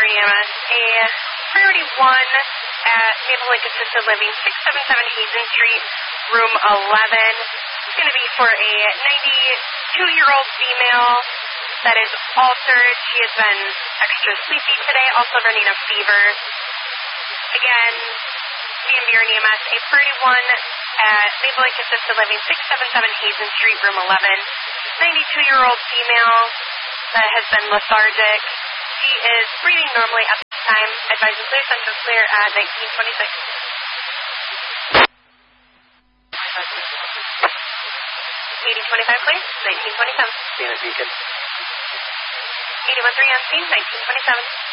EMS. A priority 1 at Maple Lake Assisted Living, 677 Hazen Street, room 11. It's going to be for a 92-year-old female that is altered. She has been extra sleepy today, also running a fever. Again, DMV or EMS, a priority 1 at Maple Lake Assisted Living, 677 Hazen Street, room 11. 92-year-old female that has been lethargic. She is breathing normally at this time. Advising clear, central clear at 1926. 8025, please. 1927. Beacon. 813 on scene, 1927.